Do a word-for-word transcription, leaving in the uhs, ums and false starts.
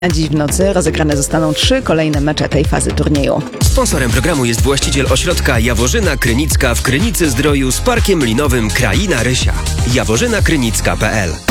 Dziś w nocy rozegrane zostaną trzy kolejne mecze tej fazy turnieju. Sponsorem programu jest właściciel ośrodka Jaworzyna Krynicka w Krynicy Zdroju z parkiem linowym Kraina Rysia. jaworzyna krynicka kropka p l